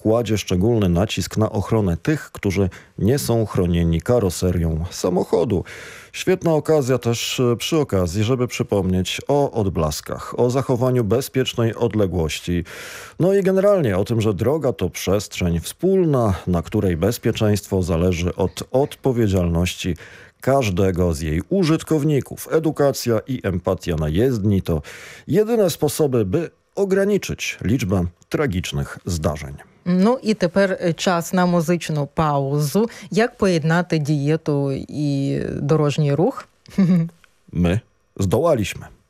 kładzie szczególny nacisk na ochronę tych, którzy nie są chronieni karoserią samochodu. Świetna okazja też przy okazji, żeby przypomnieć o odblaskach, o zachowaniu bezpiecznej odległości. No i generalnie o tym, że droga to przestrzeń wspólna, na której bezpieczeństwo zależy od odpowiedzialności każdego z jej użytkowników. Edukacja i empatia na jezdni to jedyne sposoby, by ograniczyć liczbę tragicznych zdarzeń. Ну і тепер час на музичну паузу. Як поєднати дієту і дорожній рух? My zdołaliśmy.